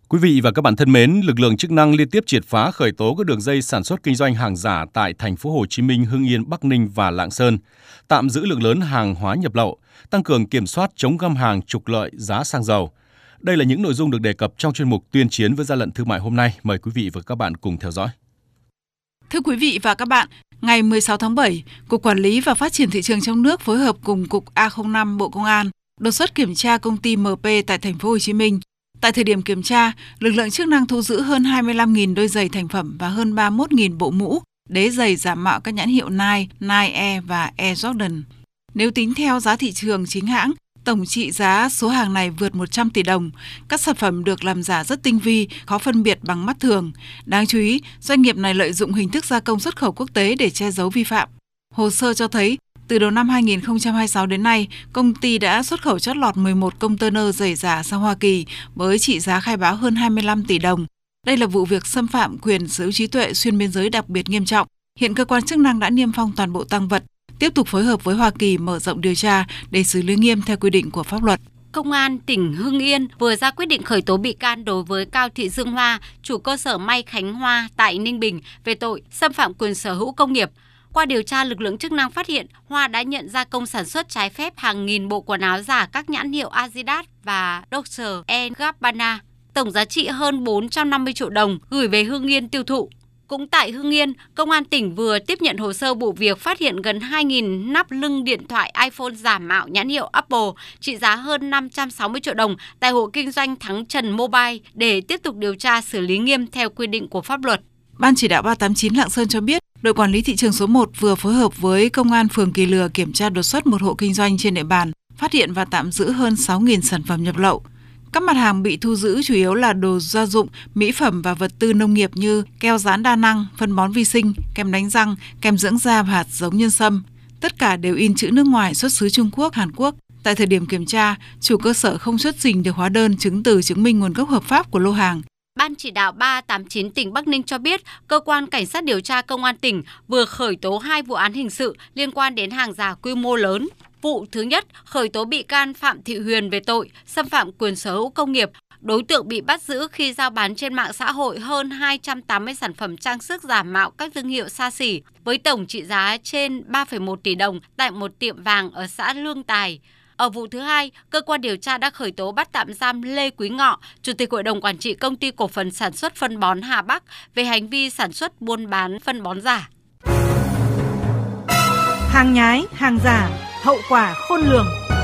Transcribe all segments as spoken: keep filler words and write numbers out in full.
Quý vị và các bạn thân mến, lực lượng chức năng liên tiếp triệt phá khởi tố các đường dây sản xuất kinh doanh hàng giả tại thành phố Hồ Chí Minh, Hưng Yên, Bắc Ninh và Lạng Sơn, tạm giữ lượng lớn hàng hóa nhập lậu, tăng cường kiểm soát chống găm hàng trục lợi giá xăng dầu. Đây là những nội dung được đề cập trong chuyên mục Tuyên chiến với gian lận thương mại hôm nay. Mời quý vị và các bạn cùng theo dõi. Thưa quý vị và các bạn, ngày mười sáu tháng bảy, Cục Quản lý và Phát triển thị trường trong nước phối hợp cùng Cục A không năm Bộ Công an đột xuất kiểm tra công ty em pê tại thành phố Hồ Chí Minh. Tại thời điểm kiểm tra, lực lượng chức năng thu giữ hơn hai mươi lăm nghìn đôi giày thành phẩm và hơn ba mươi mốt nghìn bộ mũ, đế giày giả mạo các nhãn hiệu Nike, Nike Air và Air Jordan. Nếu tính theo giá thị trường chính hãng, tổng trị giá số hàng này vượt một trăm tỷ đồng. Các sản phẩm được làm giả rất tinh vi, khó phân biệt bằng mắt thường. Đáng chú ý, doanh nghiệp này lợi dụng hình thức gia công xuất khẩu quốc tế để che giấu vi phạm. Hồ sơ cho thấy, từ đầu năm hai nghìn không trăm hai mươi sáu đến nay, công ty đã xuất khẩu chót lọt mười một container giày giả sang Hoa Kỳ với trị giá khai báo hơn hai mươi lăm tỷ đồng. Đây là vụ việc xâm phạm quyền sở hữu trí tuệ xuyên biên giới đặc biệt nghiêm trọng. Hiện cơ quan chức năng đã niêm phong toàn bộ tang vật, tiếp tục phối hợp với Hoa Kỳ mở rộng điều tra để xử lý nghiêm theo quy định của pháp luật. Công an tỉnh Hưng Yên vừa ra quyết định khởi tố bị can đối với Cao Thị Dương Hoa, chủ cơ sở may Khánh Hoa tại Ninh Bình về tội xâm phạm quyền sở hữu công nghiệp. Qua điều tra, lực lượng chức năng phát hiện Hoa đã nhận gia công sản xuất trái phép hàng nghìn bộ quần áo giả các nhãn hiệu Adidas và Dolce and Gabbana, tổng giá trị hơn bốn trăm năm mươi triệu đồng gửi về Hưng Yên tiêu thụ. Cũng tại Hưng Yên, Công an tỉnh vừa tiếp nhận hồ sơ vụ việc phát hiện gần hai nghìn nắp lưng điện thoại iPhone giả mạo nhãn hiệu Apple trị giá hơn năm trăm sáu mươi triệu đồng tại hộ kinh doanh Thắng Trần Mobile để tiếp tục điều tra xử lý nghiêm theo quy định của pháp luật. Ban chỉ đạo ba tám chín Lạng Sơn cho biết, đội quản lý thị trường số một vừa phối hợp với Công an phường Kỳ Lừa kiểm tra đột xuất một hộ kinh doanh trên địa bàn, phát hiện và tạm giữ hơn sáu nghìn sản phẩm nhập lậu. Các mặt hàng bị thu giữ chủ yếu là đồ gia dụng, mỹ phẩm và vật tư nông nghiệp như keo dán đa năng, phân bón vi sinh, kem đánh răng, kem dưỡng da và hạt giống nhân sâm. Tất cả đều in chữ nước ngoài xuất xứ Trung Quốc, Hàn Quốc. Tại thời điểm kiểm tra, chủ cơ sở không xuất trình được hóa đơn chứng từ chứng minh nguồn gốc hợp pháp của lô hàng. Ban chỉ đạo ba tám chín tỉnh Bắc Ninh cho biết, Cơ quan Cảnh sát điều tra Công an tỉnh vừa khởi tố hai vụ án hình sự liên quan đến hàng giả quy mô lớn. Vụ thứ nhất, khởi tố bị can Phạm Thị Huyền về tội xâm phạm quyền sở hữu công nghiệp. Đối tượng bị bắt giữ khi giao bán trên mạng xã hội hơn hai trăm tám mươi sản phẩm trang sức giả mạo các thương hiệu xa xỉ với tổng trị giá trên ba phẩy một tỷ đồng tại một tiệm vàng ở xã Lương Tài. Ở vụ thứ hai, cơ quan điều tra đã khởi tố bắt tạm giam Lê Quý Ngọ, Chủ tịch Hội đồng Quản trị Công ty Cổ phần Sản xuất Phân bón Hà Bắc về hành vi sản xuất buôn bán phân bón giả. Hàng nhái, hàng giả, hậu quả khôn lường.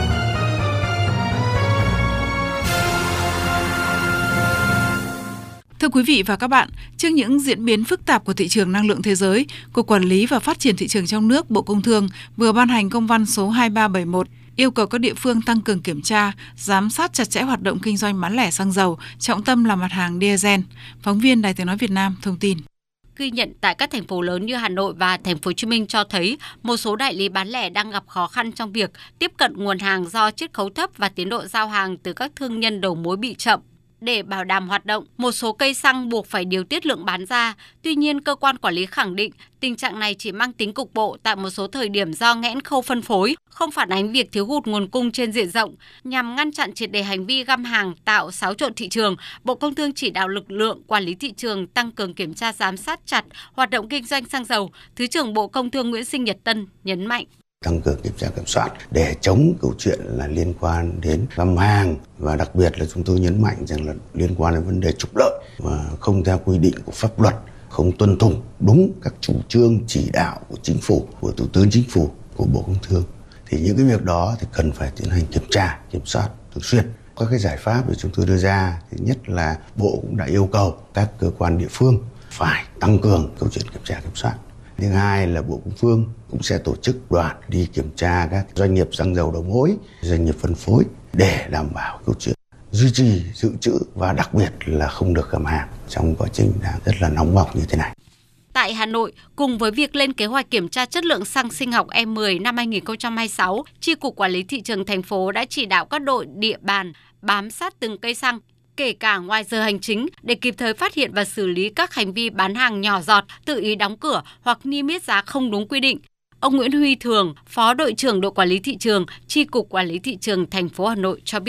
Thưa quý vị và các bạn, trước những diễn biến phức tạp của thị trường năng lượng thế giới, Cục Quản lý và Phát triển thị trường trong nước, Bộ Công Thương vừa ban hành công văn số hai ba bảy mốt yêu cầu các địa phương tăng cường kiểm tra, giám sát chặt chẽ hoạt động kinh doanh bán lẻ xăng dầu, trọng tâm là mặt hàng diesel. Phóng viên Đài Tiếng nói Việt Nam thông tin. Ghi nhận tại các thành phố lớn như Hà Nội và Thành phố Hồ Chí Minh cho thấy một số đại lý bán lẻ đang gặp khó khăn trong việc tiếp cận nguồn hàng do chiết khấu thấp và tiến độ giao hàng từ các thương nhân đầu mối bị chậm. Để bảo đảm hoạt động, một số cây xăng buộc phải điều tiết lượng bán ra. Tuy nhiên, cơ quan quản lý khẳng định tình trạng này chỉ mang tính cục bộ tại một số thời điểm do nghẽn khâu phân phối, không phản ánh việc thiếu hụt nguồn cung trên diện rộng. Nhằm ngăn chặn triệt để hành vi găm hàng tạo xáo trộn thị trường, Bộ Công Thương chỉ đạo lực lượng quản lý thị trường tăng cường kiểm tra giám sát chặt hoạt động kinh doanh xăng dầu. Thứ trưởng Bộ Công Thương Nguyễn Sinh Nhật Tân nhấn mạnh. Tăng cường kiểm tra kiểm soát để chống câu chuyện là liên quan đến găm hàng, và đặc biệt là chúng tôi nhấn mạnh rằng là liên quan đến vấn đề trục lợi và không theo quy định của pháp luật, không tuân thủ đúng các chủ trương chỉ đạo của chính phủ, của Thủ tướng Chính phủ, của Bộ Công Thương. Thì những cái việc đó thì cần phải tiến hành kiểm tra, kiểm soát thường xuyên. Các cái giải pháp để chúng tôi đưa ra, thứ nhất là Bộ cũng đã yêu cầu các cơ quan địa phương phải tăng cường câu chuyện kiểm tra kiểm soát. Thứ hai là Bộ Công Thương cũng sẽ tổ chức đoàn đi kiểm tra các doanh nghiệp xăng dầu đầu mối, doanh nghiệp phân phối để đảm bảo câu chuyện duy trì dự trữ và đặc biệt là không được găm hàng trong quá trình đang rất là nóng bỏng như thế này. Tại Hà Nội, cùng với việc lên kế hoạch kiểm tra chất lượng xăng sinh học E mười năm hai nghìn không trăm hai mươi sáu, Chi cục Quản lý thị trường thành phố đã chỉ đạo các đội địa bàn bám sát từng cây xăng, kể cả ngoài giờ hành chính, để kịp thời phát hiện và xử lý các hành vi bán hàng nhỏ giọt, tự ý đóng cửa hoặc niêm yết giá không đúng quy định. Ông Nguyễn Huy Thường, Phó đội trưởng đội quản lý thị trường, Chi cục Quản lý thị trường thành phố Hà Nội cho biết.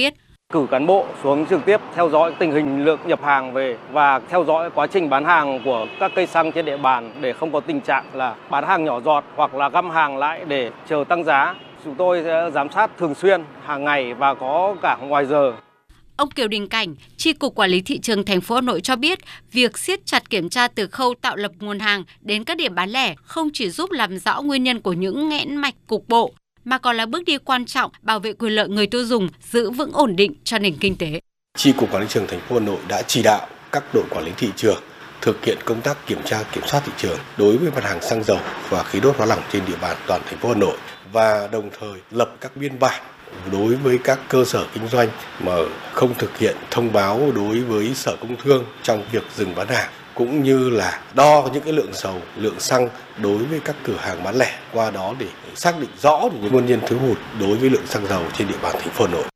Cử cán bộ xuống trực tiếp theo dõi tình hình lượng nhập hàng về và theo dõi quá trình bán hàng của các cây xăng trên địa bàn để không có tình trạng là bán hàng nhỏ giọt hoặc là găm hàng lại để chờ tăng giá. Chúng tôi sẽ giám sát thường xuyên, hàng ngày và có cả ngoài giờ. Ông Kiều Đình Cảnh, Chi cục Quản lý thị trường thành phố Hà Nội cho biết, việc siết chặt kiểm tra từ khâu tạo lập nguồn hàng đến các điểm bán lẻ không chỉ giúp làm rõ nguyên nhân của những nghẽn mạch cục bộ, mà còn là bước đi quan trọng bảo vệ quyền lợi người tiêu dùng, giữ vững ổn định cho nền kinh tế. Chi cục Quản lý thị trường thành phố Hà Nội đã chỉ đạo các đội quản lý thị trường thực hiện công tác kiểm tra kiểm soát thị trường đối với mặt hàng xăng dầu và khí đốt hóa lỏng trên địa bàn toàn thành phố Hà Nội và đồng thời lập các biên bản đối với các cơ sở kinh doanh mà không thực hiện thông báo đối với Sở Công Thương trong việc dừng bán hàng, cũng như là đo những cái lượng dầu, lượng xăng đối với các cửa hàng bán lẻ, qua đó để xác định rõ được những nguyên nhân thiếu hụt đối với lượng xăng dầu trên địa bàn thành phố Hà Nội.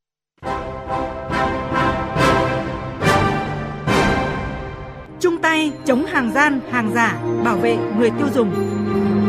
Chung tay chống hàng gian, hàng giả, bảo vệ người tiêu dùng.